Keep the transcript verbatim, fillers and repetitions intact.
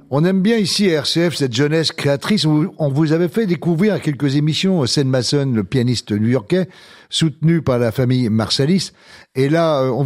On aime bien ici à R C F cette jeunesse créatrice. On vous avait fait découvrir à quelques émissions Sean Mason, le pianiste new-yorkais, soutenu par la famille Marsalis. Et là, on